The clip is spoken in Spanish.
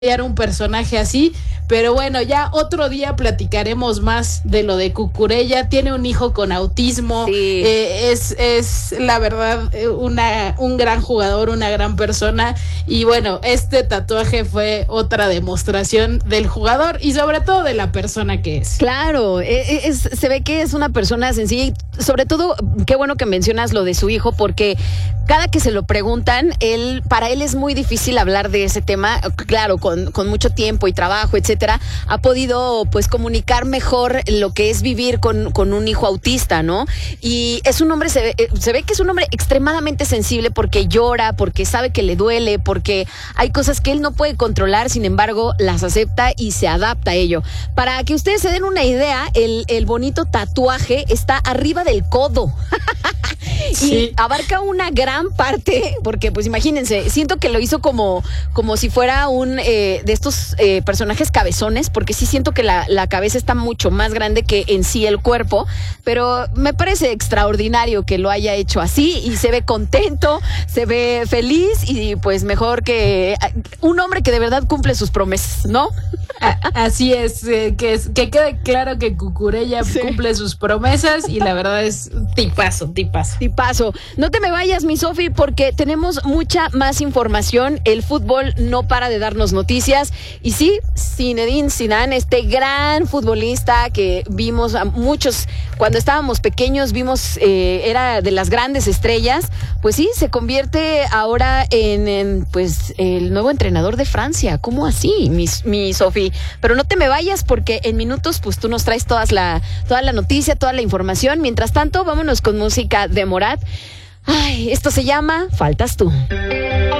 era un personaje así, pero bueno, ya otro día platicaremos más de lo de Cucurella. Tiene un hijo con autismo, sí. Es la verdad un gran jugador, una gran persona, y bueno, este tatuaje fue otra demostración del jugador y sobre todo de la persona que es. Claro, se ve que es una persona sencilla y sobre todo, qué bueno que mencionas lo de su hijo, porque cada que se lo preguntan, para él es muy difícil hablar de ese tema, claro, con mucho tiempo y trabajo, etcétera, ha podido pues comunicar mejor lo que es vivir con un hijo autista, ¿no? Y es un hombre, se ve que es un hombre extremadamente sensible porque llora, porque sabe que le duele, porque hay cosas que él no puede controlar, sin embargo, las acepta y se adapta a ello. Para que ustedes se den una idea, el bonito tatuaje está arriba del codo. Sí. Y abarca una gran parte, porque pues imagínense, siento que lo hizo como si fuera un de estos personajes cabezones, porque sí siento que la cabeza está mucho más grande que en sí el cuerpo, pero me parece extraordinario que lo haya hecho así y se ve contento, se ve feliz y pues mejor que un hombre que de verdad cumple sus promesas, ¿no? Así es, que quede claro que Cucurella cumple sus promesas y la verdad es tipazo. No te me vayas, mi Sofi, porque tenemos mucha más información. El fútbol no para de darnos noticias. Y sí, Zinedine Zidane, este gran futbolista que vimos a muchos cuando estábamos pequeños, vimos era de las grandes estrellas, pues sí, se convierte ahora en pues el nuevo entrenador de Francia. ¿Cómo así, mi Sofi? Pero no te me vayas porque en minutos pues tú nos traes toda la noticia, toda la información. Mientras tanto, vámonos con música de Morat. Ay, esto se llama Faltas tú.